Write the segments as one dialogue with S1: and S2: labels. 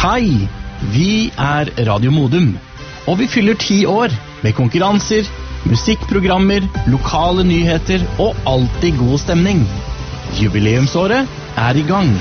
S1: Hei, vi Radio Modum, og vi fyller 10 år med konkurranser, musikkprogrammer, lokale nyheter og alltid god stemning. Jubileumsåret I gang.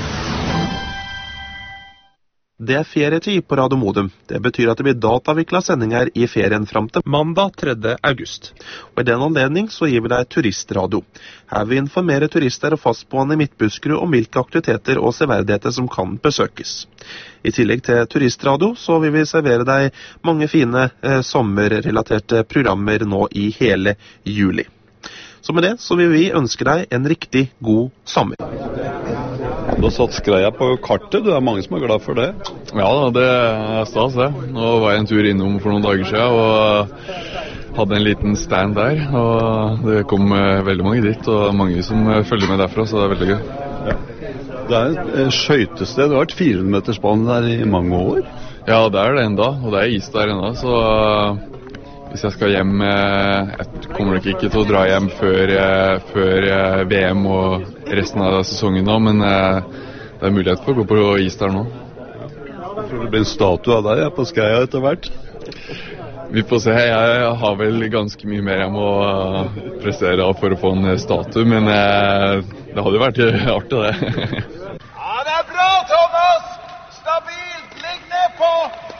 S2: Det ferietid på Radio Modum. Det betyr at det blir dataviklet sendinger I ferien frem til mandag 3. august. Og I den anledning så gir vi deg turistradio. Her vil vi informere turister og fastboende I Midtbuskerud om hvilke aktiviteter og severdigheter som kan besøkes. I tillegg til turistradio så vil vi servere deg mange fine sommerrelaterte programmer nå I hele juli. Så med det så vil vi ønske deg en riktig god sommer.
S3: Du har satt skreia på kartet, det mange som glad for det.
S4: Ja, det stas det. Nå var jeg en tur innom for noen dager siden og hadde en liten stand der. Og det kom veldig mange dit, og mange som følger med derfra, så det veldig gøy.
S3: Ja. Det et skøytested, det har vært 400 meters bane der I mange år.
S4: Ja, det det enda, og det is der enda, så hvis jeg skal hjem, jeg kommer nok ikke til å dra hjem før VM og resten av sesongen nå, men det mulighet for å gå på is der nå.
S3: Jeg tror det blir en statue av deg på Skreia etter hvert.
S4: Vi får se, jeg har vel ganske mye mer jeg må prestere for å få en statue, men det hadde jo vært artig det.
S5: Ja, det bra, Thomas! Stabilt, ligg ned på!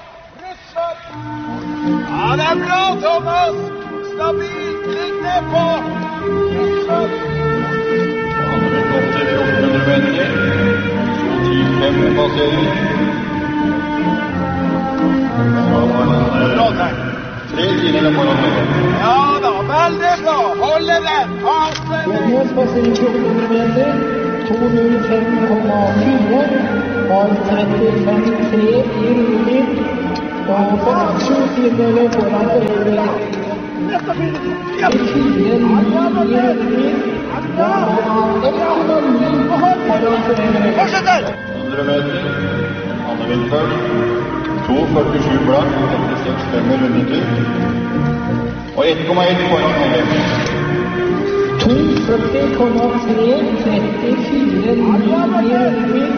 S5: Ja, det bra, Thomas! Stabilt, ligg ned på! Han har gått til 1400 meter. 10-5 passering. Bra tegn. 3 tider foran meg. Ja da, veldig bra. Holde den.
S6: Jørgens passering 1400 meter. 205,4. Har 35,3 I rulletid. Og på 7 tideler foran foreldre. I 4,9 I rulletid. Da har 1,9 foran foreldre.
S5: Fortsetter!
S7: 100 meter. Anne Vindføl. 2,47 blank. 36,5 rundetid. Og 1,1 foran Helle.
S6: 2,40,3. 34,9 I rulletid.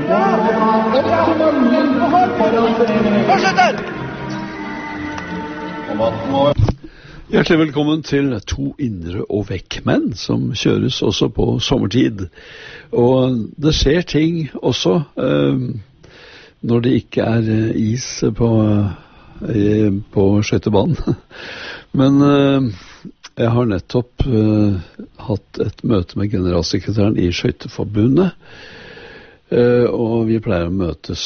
S3: Hjertelig velkommen til 2 indre og vekkmenn som kjøres også på sommertid. Og det skjer ting også når det ikke is på skøytebanen. Men jeg har nettopp hatt et møte med generalsekretæren I Skøyteforbundet. Og vi pleier å møtes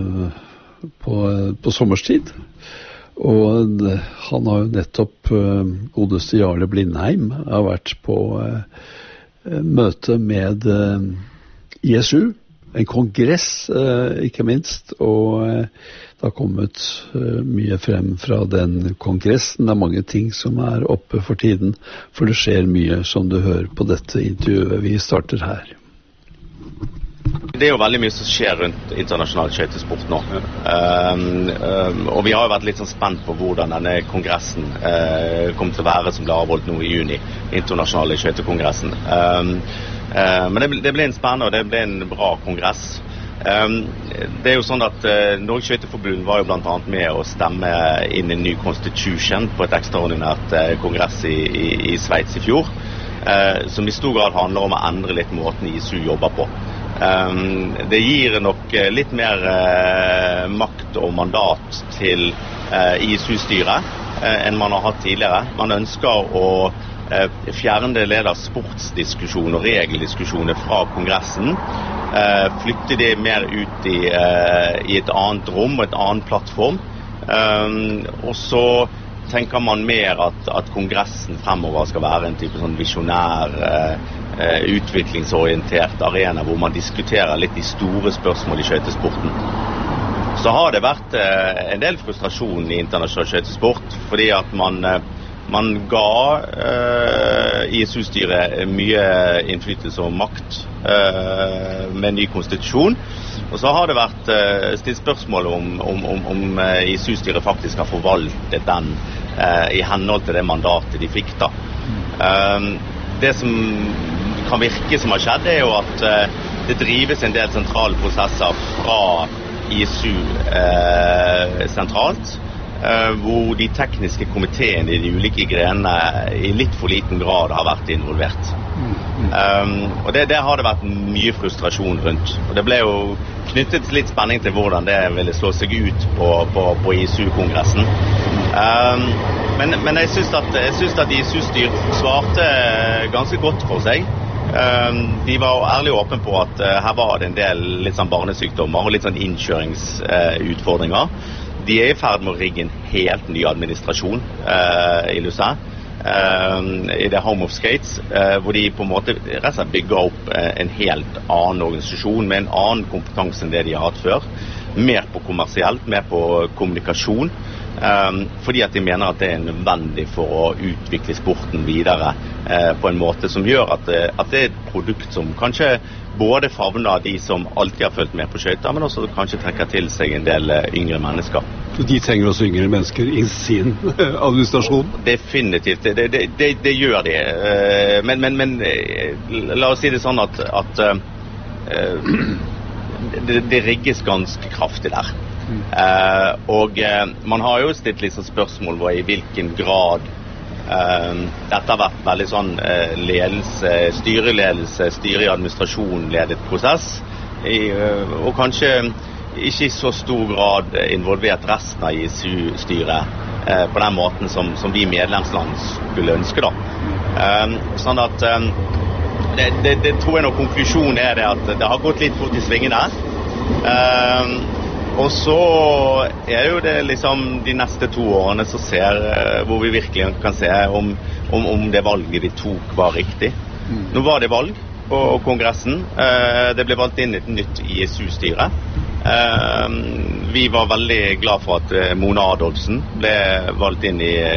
S3: på sommerstid. Og han har jo nettopp godeste Jarle Blindheim har vært på møte med ISU, en kongress ikke minst, og det har kommet mye frem fra den kongressen. Det mange ting som oppe for tiden, for det skjer mye som du hører på dette intervjuet. Vi starter her.
S8: Det jo veldig mye som skjer rundt internasjonal skøytesport nå. Og vi har jo vært litt sånn spent på hvordan denne kongressen kom til å være som ble avholdt nå I juni, internasjonale skøytekongressen. Men det ble en spennende og det ble en bra kongress. Det jo sånn at Norges Skøyteforbund var jo blant annet med å stemme inn en ny constitution på et ekstraordinært kongress I Sveits I fjor, som I stor grad handler om å endre litt måten ISU jobber på. Det gir nok litt mer makt og mandat til ISU-styret enn man har hatt tidligere. Man ønsker å fjerne det leder sportsdiskusjon og regeldiskusjoner fra kongressen, flytte det mer ut I et annet rom og et annet plattform, og så tenker man mer at kongressen fremover skal være en type sånn visionær, utviklingsorientert arena hvor man diskuterer litt de store spørsmål I skøytesporten. Så har det vært en del frustrasjon I internasjonal skøytesport, fordi at man ga ISU-styret mye innflytelse og makt med ny konstitusjon, og så har det vært stilt spørsmål om ISU-styret faktisk har forvaltet den I henhold til det mandatet de fikk da. Det som kan virke som har skjedd jo at det drives en del sentrale prosesser fra ISU sentralt, hvor de tekniske komiteene i de ulike grenene i litt for liten grad har vært involvert. Og det har det vært mye frustrasjon rundt. Og det ble jo knyttet litt spenning til hvordan det ville slå seg ut på ISU-kongressen. Men jeg synes at ISU-styr svarte ganske godt for seg. De var ærlig åpne på at her var det en del litt sånn barnesykdommer og litt sånn innkjøringsutfordringer. De i ferd med å rigge en helt ny administrasjon i Lausanne, i The Home of Skates, hvor de på en måte rett og slett bygger opp en helt annen organisasjon med en annen kompetanse enn det de har hatt før. Mer på kommersielt, mer på kommunikasjon, fordi at de mener at det nødvendig for å utvikle sporten videre på en måte som gjør at det et produkt som kanskje både favner de som alltid har følt med på skøyter, men også kanskje trekker til seg en del yngre mennesker.
S3: De trenger også yngre mennesker i sin administrasjon?
S8: Definitivt, det gjør de. Men la oss si det sånn at det rigges ganske kraftig der. Og man har jo stilt litt sånn spørsmål i hvilken grad dette har vært veldig sånn styreledelse, styre i administrasjon ledet prosess, og kanskje ikke i så stor grad involvert resten av ISU-styret på den måten som vi medlemsland skulle ønske da. Sånn at det tror jeg nok konklusjonen det at det har gått litt fort i svingene. Og så jo det liksom de neste 2 årene så hvor vi virkelig kan se om det valget vi tok var riktig. Nå var det valg på kongressen. Det ble valgt inn et nytt ISU-styre. Vi var veldig glad for at Mona Adolfsen ble valgt inn i